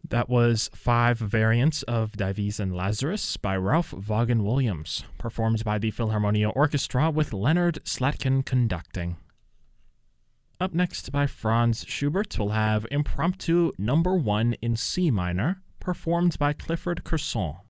That was five variants of Dives and Lazarus by Ralph Vaughan Williams, performed by the Philharmonia Orchestra with Leonard Slatkin conducting. Up next by Franz Schubert, we'll have Impromptu Number 1 in C minor, performed by Clifford Curson.